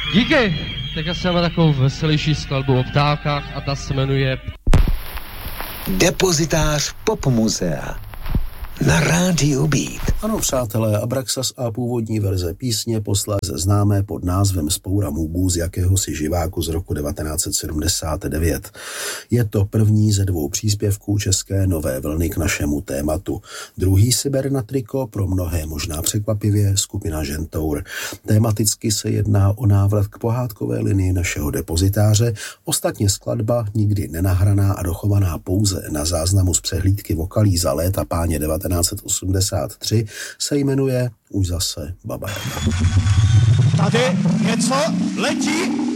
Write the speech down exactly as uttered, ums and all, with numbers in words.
Díky! Teďka se máme takovou veselější skladbu o ptákách a ta se jmenuje Depozitář Popmuzea na rádiu Beat. Ano, přátelé, Abraxas a původní verze písně posléze známé pod názvem Spoura můgů z jakéhosi živáku z roku devatenáct set sedmdesát devět. Je to první ze dvou příspěvků české nové vlny k našemu tématu. Druhý Siber na triko, pro mnohé možná překvapivě, skupina Žentour. Tematicky se jedná o návrat k pohádkové linii našeho depozitáře, ostatně skladba, nikdy nenahraná a dochovaná pouze na záznamu z přehlídky vokalí za léta páně devatenáct set osmdesát tři, se jmenuje už zase Baba Jaga. Tady něco letí.